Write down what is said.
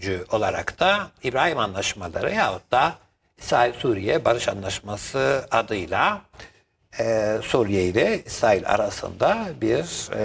öncü olarak da İbrahim Anlaşmaları yahut da İsrail-Suriye Barış Anlaşması adıyla Suriye ile İsrail arasında bir